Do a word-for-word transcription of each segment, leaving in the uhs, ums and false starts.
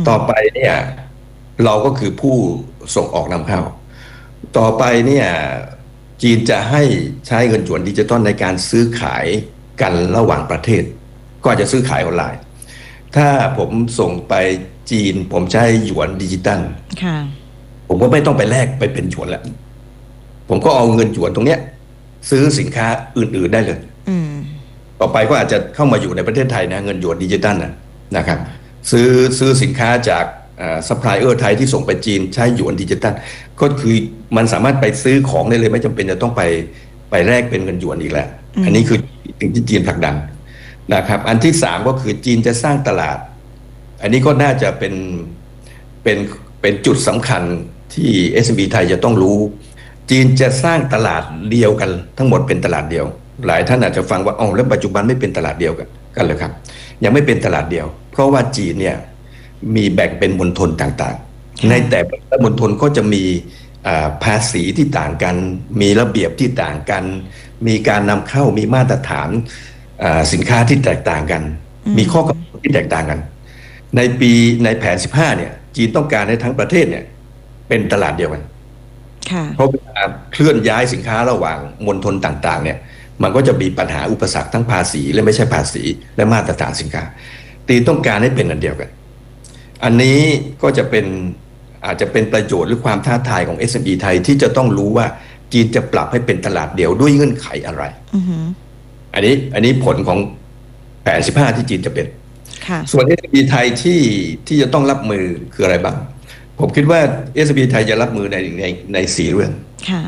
ต่อไปเนี่ยเราก็คือผู้ส่งออกนำเข้าต่อไปเนี่ยจีนจะให้ใช้เงินหยวนดิจิตอลในการซื้อขายกันระหว่างประเทศก็อาจจะซื้อขายออนไลน์ถ้าผมส่งไปจีนผมใช้หยวนดิจิตอลค่ะผมก็ไม่ต้องไปแลกไปเป็นหยวนแล้วผมก็เอาเงินหยวนตรงเนี้ยซื้อสินค้าอื่นๆได้เลยอืมต่อไปก็อาจจะเข้ามาอยู่ในประเทศไทยนะเงินหยวนดิจิตอลนะนะครับซื้อซื้อสินค้าจากซัพพลายเออร์ไทยที่ส่งไปจีนใช้หยวนดิจิตอลก็คือมันสามารถไปซื้อของได้เลยไม่จำเป็นจะต้องไปไปแลกเป็นเงินหยวนอีกแล้วอันนี้คือสิ่งที่จีนผลักดันนะครับอันที่สามก็คือจีนจะสร้างตลาดอันนี้ก็น่าจะเป็นเป็นเป็นจุดสำคัญที่ เอส เอ็ม อี ไทยจะต้องรู้จีนจะสร้างตลาดเดียวกันทั้งหมดเป็นตลาดเดียวหลายท่านอาจจะฟังว่าอ๋อแล้วปัจจุบันไม่เป็นตลาดเดียวกันกันเลยครับยังไม่เป็นตลาดเดียวเพราะว่าจีนเนี่ยมีแบ่งเป็นมณฑลต่างๆในแต่ละมณฑลก็จะมีภาษีที่ต่างกันมีระเบียบที่ต่างกันมีการนำเข้ามีมาตรฐานสินค้าที่แตกต่างกันมีข้อกำหนดที่แตกต่างกันในปีในแผนสิบห้าเนี่ยจีนต้องการให้ทั้งประเทศเนี่ยเป็นตลาดเดียวกันเพราะเวลาเคลื่อนย้ายสินค้าระหว่างมณฑลต่างๆเนี่ยมันก็จะมีปัญหาอุปสรรคทั้งภาษีและไม่ใช่ภาษีและมาตรฐานสินค้าตีต้องการให้เป็นอันเดียวกันอันนี้ก็จะเป็นอาจจะเป็นประโยชน์หรือความท้าทายของ เอส เอ็ม อี ไทยที่จะต้องรู้ว่าจีนจะปรับให้เป็นตลาดเดียวด้วยเงื่อนไขอะไร uh-huh. อันนี้อันนี้ผลของแผนสิบห้าที่จีนจะเป็นส่วน เอส เอ็ม อี ไทยที่ที่จะต้องรับมือคืออะไรบ้างผมคิดว่า เอส เอ็ม อี ไทยจะรับมือในในในสี่เรื่อง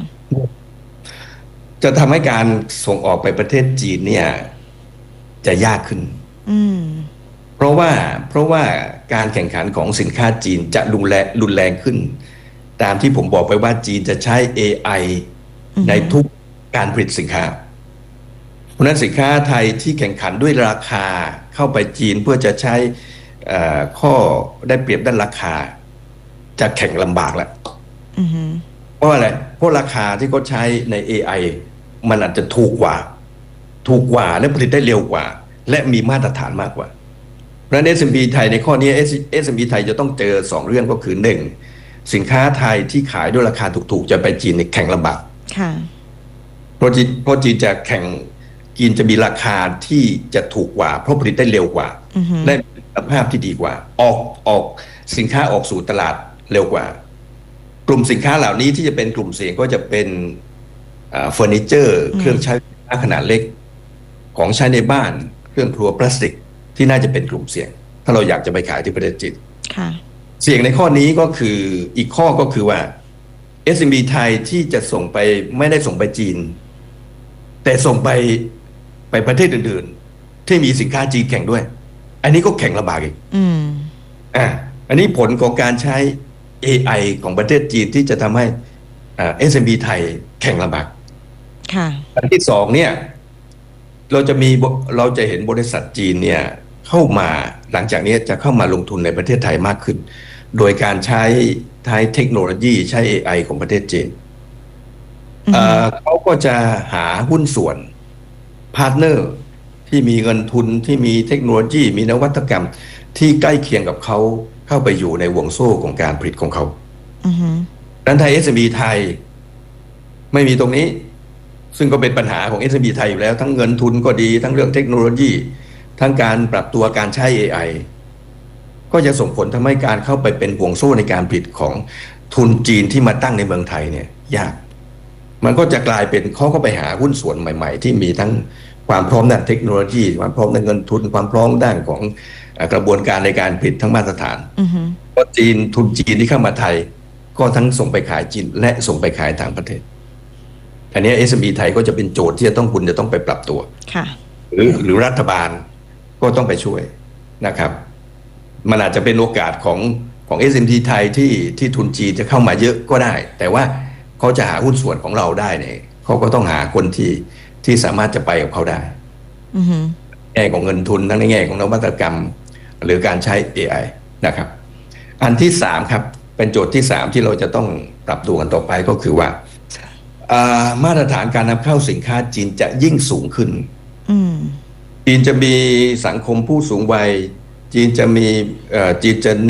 จะทำให้การส่งออกไปประเทศจีนเนี่ยจะยากขึ้นเพราะว่าเพราะว่าการแข่งขันของสินค้าจีนจะรุนแรงรุนแรงขึ้นตามที่ผมบอกไปว่าจีนจะใช้ เอ ไอ ในทุกการผลิตสินค้าเพราะนั้นสินค้าไทยที่แข่งขันด้วยราคาเข้าไปจีนเพื่อจะใช้ข้อได้เปรียบด้านราคาจะแข่งลำบากแล้วเพราะอะไรเพราะราคาที่เขาใช้ใน เอ ไอ มันอาจจะถูกกว่าถูกกว่าและผลิตได้เร็วกว่าและมีมาตรฐานมากกว่าเพราะฉะนั้น เอส เอ็ม อี ไทยในข้อนี้ เอส เอ็ม อี ไทยจะต้องเจอสองเรื่องก็คือหนึ่งสินค้าไทยที่ขายด้วยราคาถูกๆจะไปจีนแข่งลำบากเพราะจีนเพราะจีนจะแข่งจีนจะมีราคาที่จะถูกกว่าเพราะผลิตได้เร็วกว่าและคุณภาพที่ดีกว่าออกออกสินค้าออกสู่ตลาดเร็วกว่ากลุ่มสินค้าเหล่านี้ที่จะเป็นกลุ่มเสี่ยงก็จะเป็นเฟอร์นิเจอร์เครื่องใช้ขนาดเล็กของใช้ในบ้านเครื่องครัวพลาสติกที่น่าจะเป็นกลุ่มเสี่ยงถ้าเราอยากจะไปขายที่ประเทศจีนเสี่ยงในข้อนี้ก็คืออีกข้อก็คือว่า เอส เอ็ม อี ไทยที่จะส่งไปไม่ได้ส่งไปจีนแต่ส่งไปไปประเทศอื่นๆที่มีสินค้าจีนแข่งด้วยอันนี้ก็แข่งลำบากอีกอ่าอันนี้ผลของการใช้ เอ ไอ ของประเทศจีนที่จะทำให้อ่า เอส เอ็ม อี ไทยแข่งลำบากค่ะอันที่สองเนี่ยเราจะมีเราจะเห็นบริษัทจีนเนี่ยเข้ามาหลังจากนี้จะเข้ามาลงทุนในประเทศไทยมากขึ้นโดยการใช้ใช้เทคโนโลยีใช้ เอ ไอ ของประเทศจีนเขาก็จะหาหุ้นส่วนพาร์ทเนอร์ที่มีเงินทุนที่มีเทคโนโลยีมีนวัตกรรมที่ใกล้เคียงกับเขาเข้าไปอยู่ในห่วงโซ่ของการผลิตของเขาดังนั้นไทย เอส เอ็ม อี ไทยไม่มีตรงนี้ซึ่งก็เป็นปัญหาของ เอส เอ็ม อี ไทยอยู่แล้วทั้งเงินทุนก็ดีทั้งเรื่องเทคโนโลยีทั้งการปรับตัวการใช้ เอ ไอ ก็จะส่งผลทำให้การเข้าไปเป็นห่วงโซ่ในการผลิตของทุนจีนที่มาตั้งในเมืองไทยเนี่ยยากมันก็จะกลายเป็นเขาก็ไปหาหุ้นส่วนใหม่ๆที่มีทั้งความพร้อมด้านเทคโนโลยีความพร้อมด้านเงินทุนความพร้อมด้านของกระบวนการในการผลิตทั้งมาตรฐานเพราะจีนทุนจีนที่เข้ามาไทยก็ทั้งส่งไปขายจีนและส่งไปขายต่างประเทศอันนี้ เอส เอ็ม อี ไทยก็จะเป็นโจทย์ที่จะต้องคุณจะต้องไปปรับตัวหรือหรือรัฐบาลก็ต้องไปช่วยนะครับมันอาจจะเป็นโอกาสของของ เอส เอ็ม อี ไทยที่ที่ทุนจีนจะเข้ามาเยอะก็ได้แต่ว่าเขาจะหาหุ้นส่วนของเราได้เนี่ยเขาก็ต้องหาคนที่ที่สามารถจะไปกับเขาได้แง่ของเงินทุนทั้งในแง่ของนวัตกรรมหรือการใช้ เอ ไอ นะครับอันที่สามครับเป็นโจทย์ที่สามที่เราจะต้องปรับตัวกันต่อไปก็คือว่ามาตรฐานการนำเข้าสินค้าจีนจะยิ่งสูงขึ้นจีนจะมีสังคมผู้สูงวัยจีนจะมีจีนจะ